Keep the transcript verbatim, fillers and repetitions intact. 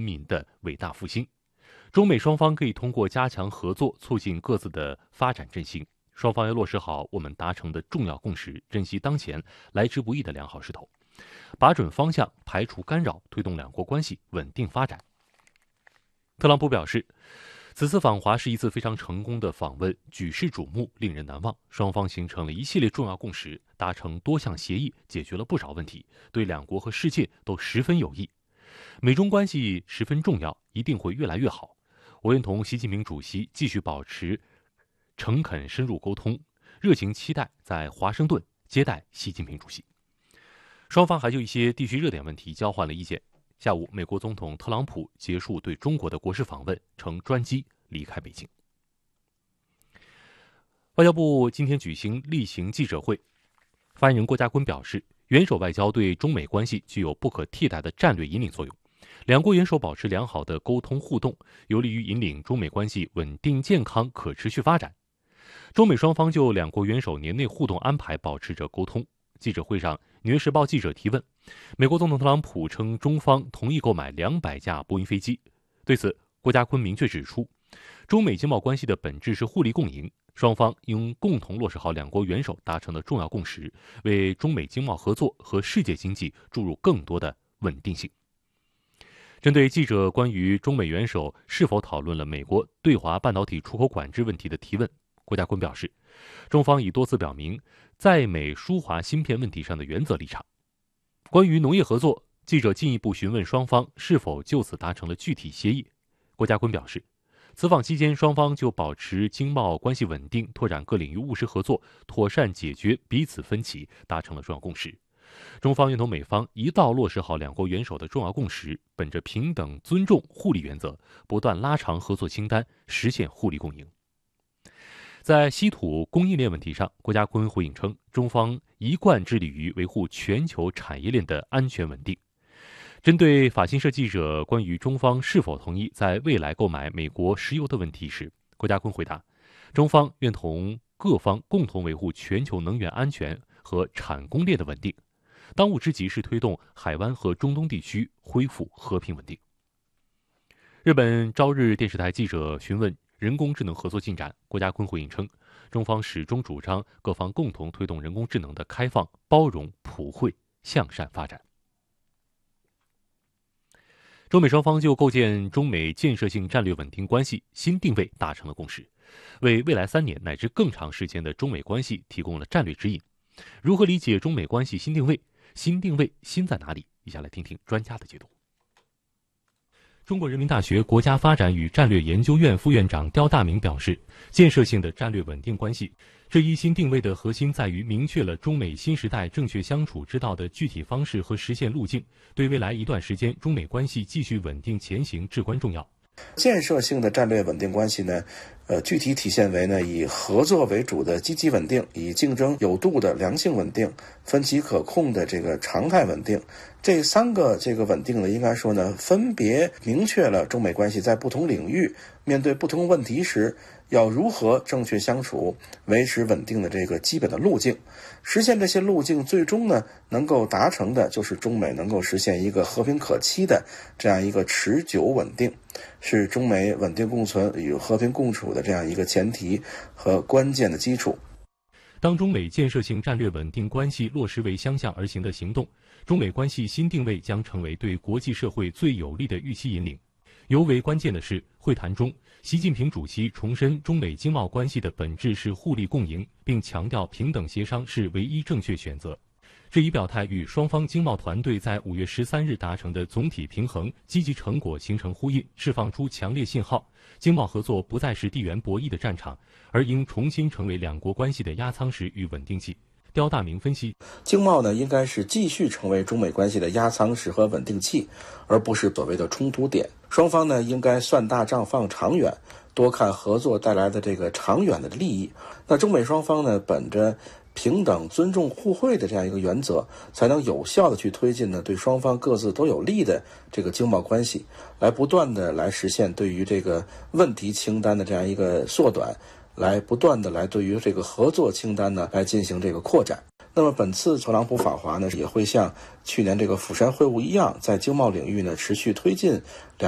民的伟大复兴。中美双方可以通过加强合作，促进各自的发展振兴。双方要落实好我们达成的重要共识，珍惜当前来之不易的良好势头，把准方向，排除干扰，推动两国关系稳定发展。特朗普表示，此次访华是一次非常成功的访问，举世瞩目，令人难忘。双方形成了一系列重要共识，达成多项协议，解决了不少问题，对两国和世界都十分有益。美中关系十分重要，一定会越来越好。我愿同习近平主席继续保持诚恳深入沟通，热情期待在华盛顿接待习近平主席。双方还就一些地区热点问题交换了意见。下午，美国总统特朗普结束对中国的国事访问，乘专机离开北京。外交部今天举行例行记者会，发言人郭家坤表示，元首外交对中美关系具有不可替代的战略引领作用，两国元首保持良好的沟通互动，有利于引领中美关系稳定健康可持续发展。中美双方就两国元首年内互动安排保持着沟通。记者会上，《纽约时报》记者提问，美国总统特朗普称中方同意购买两百架波音飞机。对此，郭家坤明确指出，中美经贸关系的本质是互利共赢，双方应共同落实好两国元首达成的重要共识，为中美经贸合作和世界经济注入更多的稳定性。针对记者关于中美元首是否讨论了美国对华半导体出口管制问题的提问，郭家坤表示，中方已多次表明在美输华芯片问题上的原则立场。关于农业合作，记者进一步询问双方是否就此达成了具体协议。郭家坤表示，此访期间双方就保持经贸关系稳定、拓展各领域务实合作、妥善解决彼此分歧达成了重要共识。中方愿同美方一道落实好两国元首的重要共识，本着平等、尊重、互利原则，不断拉长合作清单，实现互利共赢。在稀土供应链问题上，郭家坤回应称，中方一贯致力于维护全球产业链的安全稳定。针对法新社记者关于中方是否同意在未来购买美国石油的问题时，郭家坤回答，中方愿同各方共同维护全球能源安全和产供链的稳定，当务之急是推动海湾和中东地区恢复和平稳定。日本朝日电视台记者询问人工智能合作进展，郭家坤回应称，中方始终主张各方共同推动人工智能的开放、包容、普惠、向善发展。中美双方就构建中美建设性战略稳定关系新定位达成了共识，为未来三年乃至更长时间的中美关系提供了战略指引。如何理解中美关系新定位？新定位新在哪里？以下来听听专家的解读。中国人民大学国家发展与战略研究院副院长刁大明表示，建设性的战略稳定关系这一新定位的核心在于明确了中美新时代正确相处之道的具体方式和实现路径，对未来一段时间中美关系继续稳定前行至关重要。 建设性的战略稳定关系呢，呃，具体体现为呢，以合作为主的积极稳定，以竞争有度的良性稳定，分歧可控的这个常态稳定。这三个这个稳定呢，应该说呢，分别明确了中美关系在不同领域面对不同问题时要如何正确相处，维持稳定的这个基本的路径。实现这些路径，最终呢能够达成的就是中美能够实现一个和平可期的这样一个持久稳定，是中美稳定共存与和平共处的这样一个前提和关键的基础。 当中美建设性战略稳定关系落实为相向而行的行动，中美关系新定位将成为对国际社会最有力的预期引领。尤为关键的是，会谈中，习近平主席重申中美经贸关系的本质是互利共赢，并强调平等协商是唯一正确选择。这一表态与双方经贸团队在五月十三日达成的总体平衡、积极成果形成呼应，释放出强烈信号：经贸合作不再是地缘博弈的战场，而应重新成为两国关系的压舱石与稳定器。刁大明分析， 经贸呢应该是继续成为中美关系的压舱石和稳定器，而不是所谓的冲突点。双方呢应该算大账放长远，多看合作带来的这个长远的利益。那中美双方呢本着平等、尊重、互惠的这样一个原则，才能有效的去推进呢对双方各自都有利的这个经贸关系，来不断的来实现对于这个问题清单的这样一个缩短，来不断的来对于这个合作清单呢来进行这个扩展。那么本次特朗普访华呢，也会像去年这个釜山会晤一样，在经贸领域呢持续推进